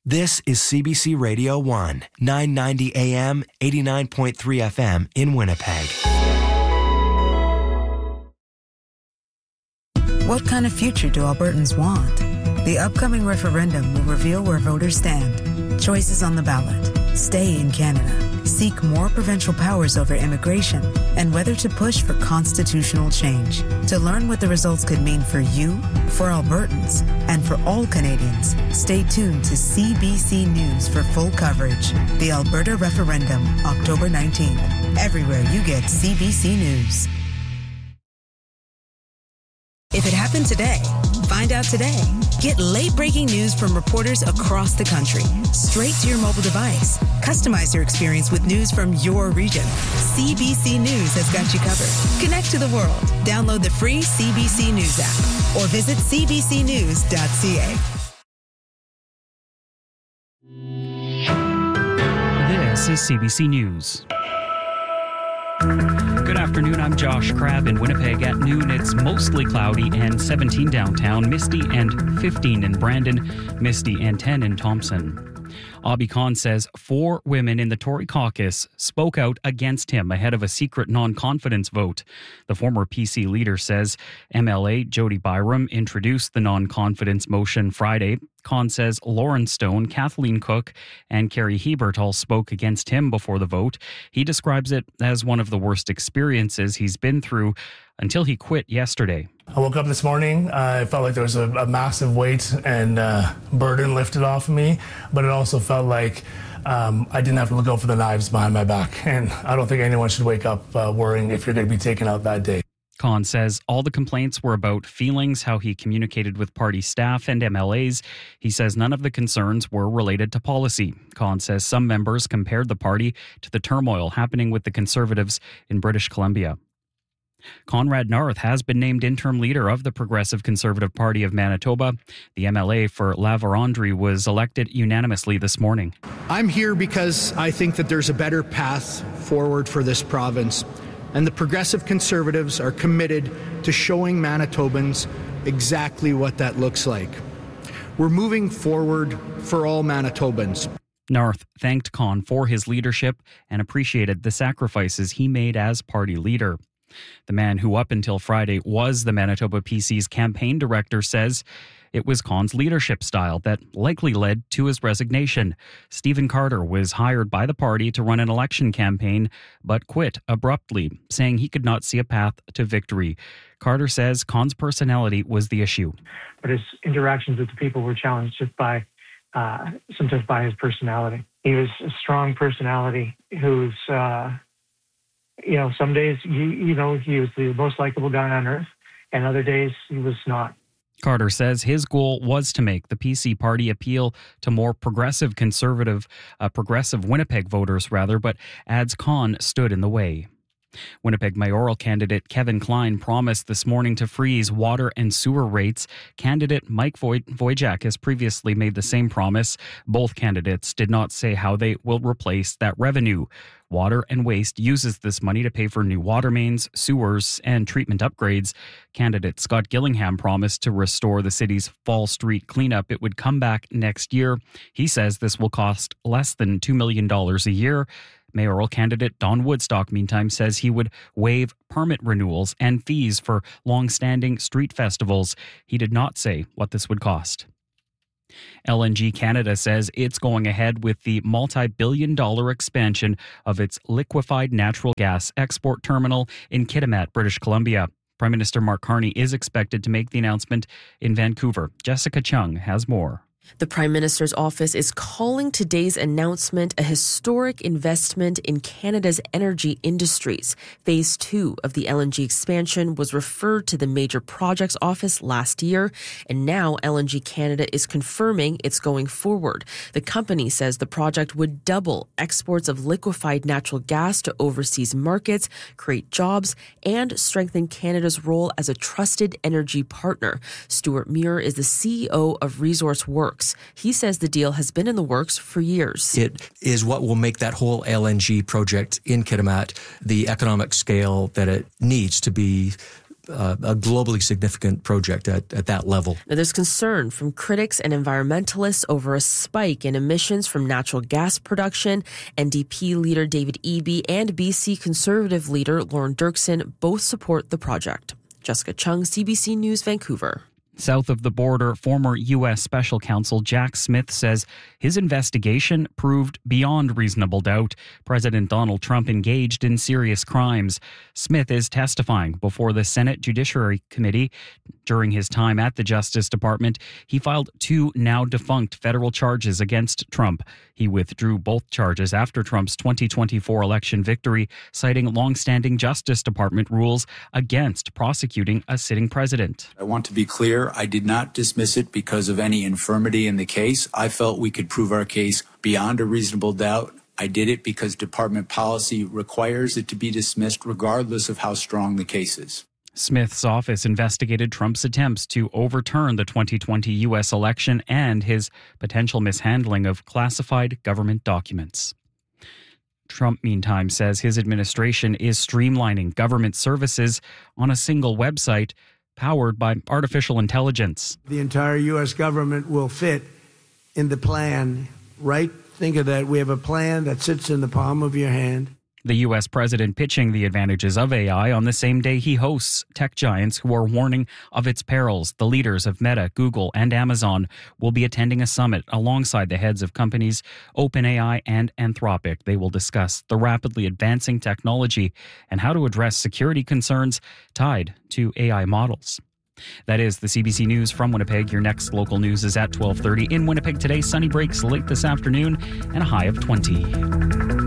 This is CBC Radio 1, 990 AM, 89.3 FM in Winnipeg. What kind of future do Albertans want? The upcoming referendum will reveal where voters stand. Choices on the ballot. Stay in Canada. Seek more provincial powers over immigration, and whether to push for constitutional change. To learn what the results could mean for you, for Albertans, and for all Canadians, stay tuned to CBC News for full coverage. The Alberta Referendum, October 19th. Everywhere you get CBC News. If it happened today, find out today. Get late-breaking news from reporters across the country, straight to your mobile device. Customize your experience with news from your region. CBC News has got you covered. Connect to the world. Download the free CBC News app or visit cbcnews.ca. This is CBC News. Good afternoon, I'm Josh Crabb in Winnipeg. At noon, it's mostly cloudy and 17 downtown, misty and 15 in Brandon, misty and 10 in Thompson. Abhi Khan says 4 women in the Tory caucus spoke out against him ahead of a secret non-confidence vote. The former PC leader says MLA Jody Byram introduced the non-confidence motion Friday. Khan says Lauren Stone, Kathleen Cook, and Carrie Hebert all spoke against him before the vote. He describes it as one of the worst experiences he's been through until he quit yesterday. I woke up this morning, I felt like there was a massive weight and burden lifted off of me, but it also felt like I didn't have to look out for the knives behind my back. And I don't think anyone should wake up worrying if you're going to be taken out that day. Khan says all the complaints were about feelings, how he communicated with party staff and MLAs. He says none of the concerns were related to policy. Khan says some members compared the party to the turmoil happening with the Conservatives in British Columbia. Conrad Narth has been named interim leader of the Progressive Conservative Party of Manitoba. The MLA for La Vérendrye was elected unanimously this morning. I'm here because I think that there's a better path forward for this province, and the Progressive Conservatives are committed to showing Manitobans exactly what that looks like. We're moving forward for all Manitobans. Narth thanked Khan for his leadership and appreciated the sacrifices he made as party leader. The man who up until Friday was the Manitoba PC's campaign director says it was Khan's leadership style that likely led to his resignation. Stephen Carter was hired by the party to run an election campaign, but quit abruptly, saying he could not see a path to victory. Carter says Khan's personality was the issue. But his interactions with the people were challenged just by, sometimes by his personality. He was a strong personality who's... some days, he was the most likable guy on earth, and other days he was not. Carter says his goal was to make the PC party appeal to more progressive Winnipeg voters, but adds Khan stood in the way. Winnipeg mayoral candidate Kevin Klein promised this morning to freeze water and sewer rates. Candidate Mike Wojciak has previously made the same promise. Both candidates did not say how they will replace that revenue. Water and Waste uses this money to pay for new water mains, sewers, and treatment upgrades. Candidate Scott Gillingham promised to restore the city's Fall Street cleanup. It would come back next year. He says this will cost less than $2 million a year. Mayoral candidate Don Woodstock, meantime, says he would waive permit renewals and fees for long-standing street festivals. He did not say what this would cost. LNG Canada says it's going ahead with the multi-billion-dollar expansion of its liquefied natural gas export terminal in Kitimat, British Columbia. Prime Minister Mark Carney is expected to make the announcement in Vancouver. Jessica Chung has more. The Prime Minister's office is calling today's announcement a historic investment in Canada's energy industries. Phase 2 of the LNG expansion was referred to the Major Projects Office last year, and now LNG Canada is confirming it's going forward. The company says the project would double exports of liquefied natural gas to overseas markets, create jobs, and strengthen Canada's role as a trusted energy partner. Stuart Muir is the CEO of Resource Works. He says the deal has been in the works for years. It is what will make that whole LNG project in Kitimat the economic scale that it needs to be a globally significant project at that level. Now, there's concern from critics and environmentalists over a spike in emissions from natural gas production. NDP leader David Eby and BC Conservative leader Lauren Dirksen both support the project. Jessica Chung, CBC News, Vancouver. South of the border, former U.S. Special Counsel Jack Smith says his investigation proved beyond reasonable doubt President Donald Trump engaged in serious crimes. Smith is testifying before the Senate Judiciary Committee. During his time at the Justice Department, he filed 2 now-defunct federal charges against Trump. He withdrew both charges after Trump's 2024 election victory, citing long-standing Justice Department rules against prosecuting a sitting president. I want to be clear. I did not dismiss it because of any infirmity in the case. I felt we could prove our case beyond a reasonable doubt. I did it because department policy requires it to be dismissed regardless of how strong the case is. Smith's office investigated Trump's attempts to overturn the 2020 U.S. election and his potential mishandling of classified government documents. Trump, meantime, says his administration is streamlining government services on a single website powered by artificial intelligence. The entire U.S. government will fit in the plan, right? Think of that. We have a plan that sits in the palm of your hand. The U.S. president pitching the advantages of AI on the same day he hosts tech giants who are warning of its perils. The leaders of Meta, Google, and Amazon will be attending a summit alongside the heads of companies OpenAI and Anthropic. They will discuss the rapidly advancing technology and how to address security concerns tied to AI models. That is the CBC News from Winnipeg. Your next local news is at 12:30. In Winnipeg today, sunny breaks late this afternoon and a high of 20.